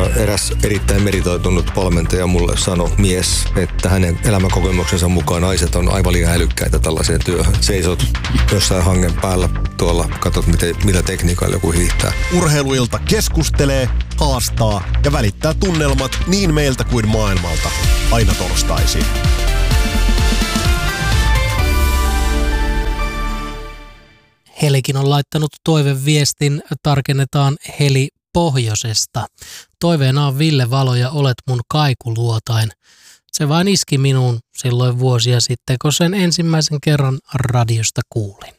eräs erittäin meritoitunut valmentaja mulle sanoi, mies, että hänen elämänkokemuksensa mukaan naiset on aivan liian älykkäitä tällaiseen työhön. Seisot jossain hangen päällä tuolla, katsot millä tekniikalla joku hiihtää. Urheiluilta keskustelee, haastaa ja välittää tunnelmat niin meiltä kuin maailmalta. Aina torstaisin. Helikin on laittanut toiveviestin, tarkennetaan Heli pohjoisesta. Toiveena on Ville Valo ja Olet mun kaikuluotain. Se vain iski minuun silloin vuosia sitten, kun sen ensimmäisen kerran radiosta kuulin.